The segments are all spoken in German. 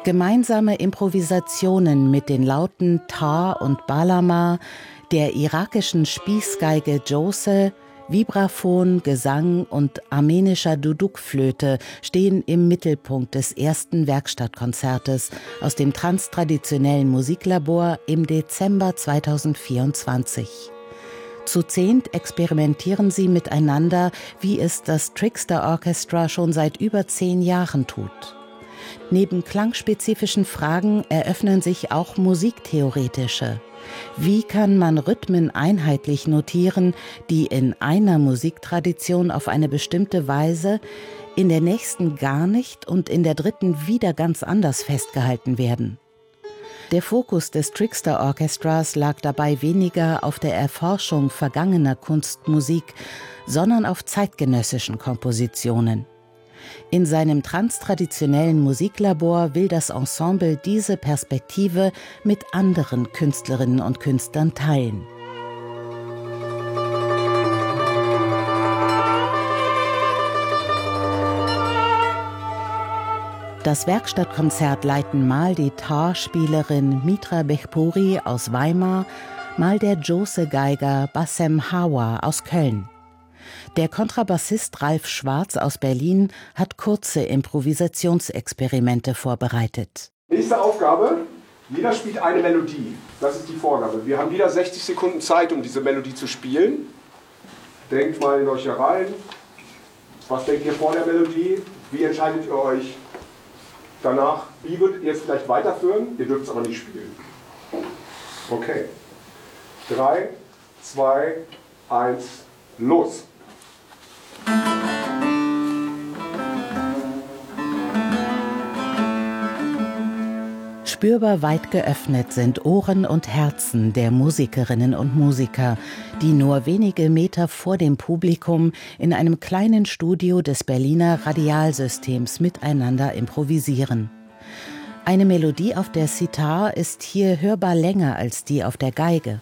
Gemeinsame Improvisationen mit den Lauten Tar und Balama, der irakischen Spießgeige Jose, Vibraphon, Gesang und armenischer Duduk-Flöte stehen im Mittelpunkt des ersten Werkstattkonzertes aus dem transtraditionellen Musiklabor im Dezember 2024. Zu 10 experimentieren sie miteinander, wie es das Trickster Orchestra schon seit über 10 Jahren tut. Neben klangspezifischen Fragen eröffnen sich auch musiktheoretische. Wie kann man Rhythmen einheitlich notieren, die in einer Musiktradition auf eine bestimmte Weise, in der nächsten gar nicht und in der dritten wieder ganz anders festgehalten werden? Der Fokus des Trickster Orchestras lag dabei weniger auf der Erforschung vergangener Kunstmusik, sondern auf zeitgenössischen Kompositionen. In seinem transtraditionellen Musiklabor will das Ensemble diese Perspektive mit anderen Künstlerinnen und Künstlern teilen. Das Werkstattkonzert leiten mal die Tar-Spielerin Mitra Bechpuri aus Weimar, mal der Jose-Geiger Bassem Hawa aus Köln. Der Kontrabassist Ralf Schwarz aus Berlin hat kurze Improvisationsexperimente vorbereitet. Nächste Aufgabe, jeder spielt eine Melodie. Das ist die Vorgabe. Wir haben wieder 60 Sekunden Zeit, um diese Melodie zu spielen. Denkt mal in euch herein. Was denkt ihr vor der Melodie? Wie entscheidet ihr euch danach? Wie würdet ihr es vielleicht weiterführen? Ihr dürft es aber nicht spielen. Okay. 3, 2, 1, los! Spürbar weit geöffnet sind Ohren und Herzen der Musikerinnen und Musiker, die nur wenige Meter vor dem Publikum in einem kleinen Studio des Berliner Radialsystems miteinander improvisieren. Eine Melodie auf der Sitar ist hier hörbar länger als die auf der Geige.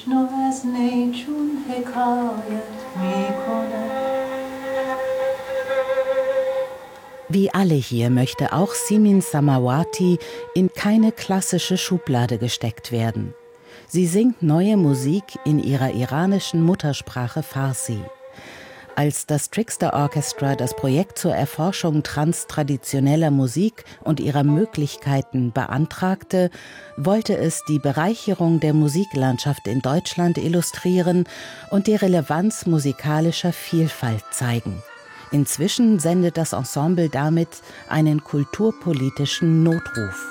Wie alle hier möchte auch Simin Samawati in keine klassische Schublade gesteckt werden. Sie singt neue Musik in ihrer iranischen Muttersprache Farsi. Als das Trickster Orchestra das Projekt zur Erforschung transtraditioneller Musik und ihrer Möglichkeiten beantragte, wollte es die Bereicherung der Musiklandschaft in Deutschland illustrieren und die Relevanz musikalischer Vielfalt zeigen. Inzwischen sendet das Ensemble damit einen kulturpolitischen Notruf.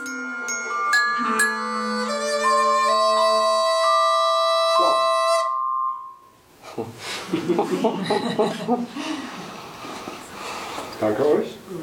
Danke euch.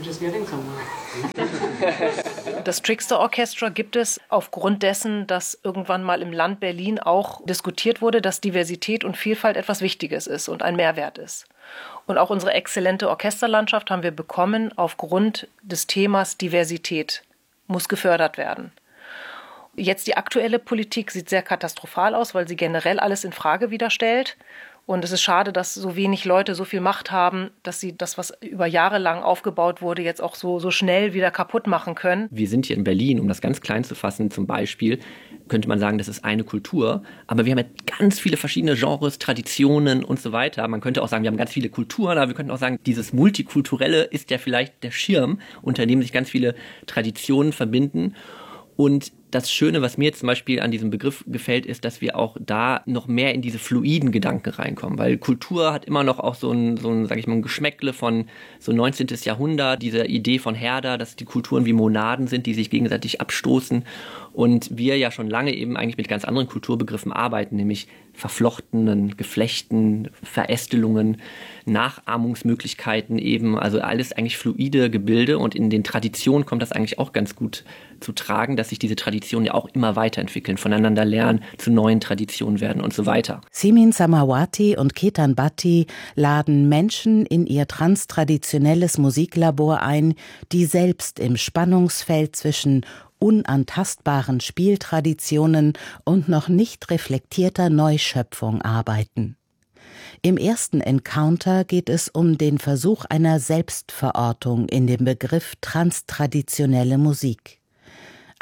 Das Trickster Orchestra gibt es aufgrund dessen, dass irgendwann mal im Land Berlin auch diskutiert wurde, dass Diversität und Vielfalt etwas Wichtiges ist und ein Mehrwert ist. Und auch unsere exzellente Orchesterlandschaft haben wir bekommen aufgrund des Themas Diversität. Muss gefördert werden. Jetzt die aktuelle Politik sieht sehr katastrophal aus, weil sie generell alles in Frage wieder stellt. Und es ist schade, dass so wenig Leute so viel Macht haben, dass sie das, was über Jahre lang aufgebaut wurde, jetzt auch so schnell wieder kaputt machen können. Wir sind hier in Berlin, um das ganz klein zu fassen, zum Beispiel, könnte man sagen, das ist eine Kultur. Aber wir haben ja ganz viele verschiedene Genres, Traditionen und so weiter. Man könnte auch sagen, wir haben ganz viele Kulturen, aber wir könnten auch sagen, dieses Multikulturelle ist ja vielleicht der Schirm, unter dem sich ganz viele Traditionen verbinden. Und das Schöne, was mir jetzt zum Beispiel an diesem Begriff gefällt, ist, dass wir auch da noch mehr in diese fluiden Gedanken reinkommen. Weil Kultur hat immer noch auch so ein sag ich mal, ein Geschmäckle von so 19. Jahrhundert, diese Idee von Herder, dass die Kulturen wie Monaden sind, die sich gegenseitig abstoßen. Und wir ja schon lange eben eigentlich mit ganz anderen Kulturbegriffen arbeiten, nämlich verflochtenen Geflechten, Verästelungen, Nachahmungsmöglichkeiten eben, also alles eigentlich fluide Gebilde. Und in den Traditionen kommt das eigentlich auch ganz gut zu tragen, dass sich diese Traditionen ja auch immer weiterentwickeln, voneinander lernen, zu neuen Traditionen werden und so weiter. Simin Samawati und Ketan Bhatti laden Menschen in ihr transtraditionelles Musiklabor ein, die selbst im Spannungsfeld zwischen unantastbaren Spieltraditionen und noch nicht reflektierter Neuschöpfung arbeiten. Im ersten Encounter geht es um den Versuch einer Selbstverortung in dem Begriff transtraditionelle Musik.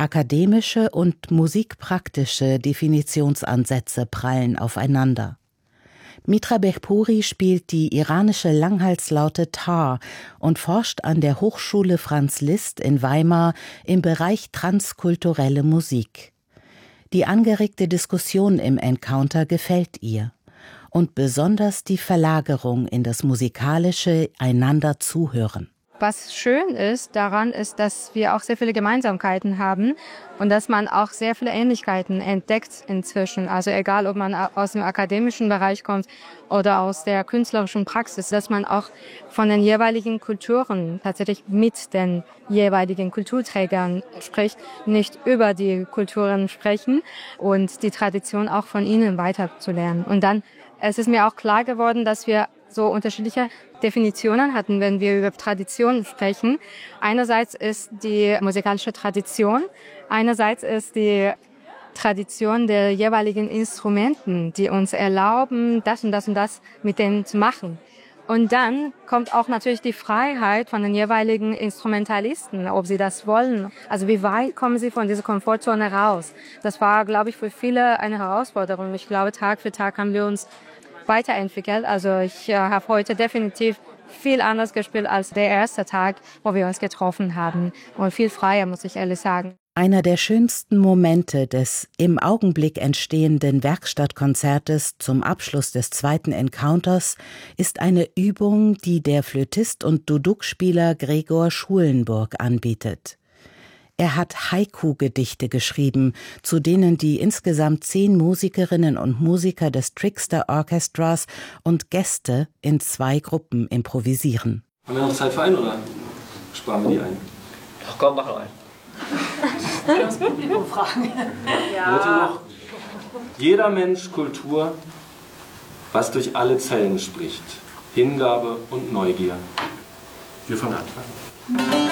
Akademische und musikpraktische Definitionsansätze prallen aufeinander. Mitra Bechpuri spielt die iranische Langhalslaute Tar und forscht an der Hochschule Franz Liszt in Weimar im Bereich transkulturelle Musik. Die angeregte Diskussion im Encounter gefällt ihr. Und besonders die Verlagerung in das musikalische einander zuhören. Was schön ist daran, ist, dass wir auch sehr viele Gemeinsamkeiten haben und dass man auch sehr viele Ähnlichkeiten entdeckt inzwischen. Also egal, ob man aus dem akademischen Bereich kommt oder aus der künstlerischen Praxis, dass man auch von den jeweiligen Kulturen tatsächlich mit den jeweiligen Kulturträgern spricht, nicht über die Kulturen sprechen und die Tradition auch von ihnen weiterzulernen. Und dann, es ist mir auch klar geworden, dass wir so unterschiedliche Definitionen hatten, wenn wir über Tradition sprechen. Einerseits ist die musikalische Tradition, einerseits ist die Tradition der jeweiligen Instrumenten, die uns erlauben, das und das und das mit denen zu machen. Und dann kommt auch natürlich die Freiheit von den jeweiligen Instrumentalisten, ob sie das wollen. Also wie weit kommen sie von dieser Komfortzone raus? Das war, glaube ich, für viele eine Herausforderung. Ich glaube, Tag für Tag haben wir uns weiterentwickelt. Also ich habe heute definitiv viel anders gespielt als der erste Tag, wo wir uns getroffen haben. Und viel freier, muss ich ehrlich sagen. Einer der schönsten Momente des im Augenblick entstehenden Werkstattkonzertes zum Abschluss des zweiten Encounters ist eine Übung, die der Flötist und Duduk-Spieler Gregor Schulenburg anbietet. Er hat Haiku-Gedichte geschrieben, zu denen die insgesamt 10 Musikerinnen und Musiker des Trickster Orchestras und Gäste in 2 Gruppen improvisieren. Haben wir noch Zeit für einen oder sparen wir die ein? Ach komm, mach noch einen. Das Publikum fragen. Ja. Noch? Jeder Mensch Kultur, was durch alle Zellen spricht. Hingabe und Neugier. Wir von Anfang.